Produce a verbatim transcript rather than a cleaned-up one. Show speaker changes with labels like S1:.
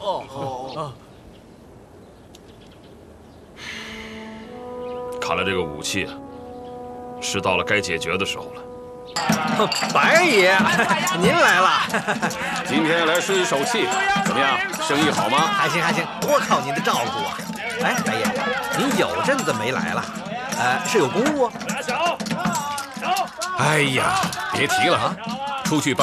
S1: 哦哦。
S2: 看来这个武器啊，是到了该解决的时候了。
S3: 白爷，您来了。
S4: 今天来试一手气，怎么样？生意好吗？
S3: 还行还行，多靠您的照顾啊！哎，白爷，您有阵子没来了，呃，是有公务？
S4: 哎呀，别提了啊，出去办。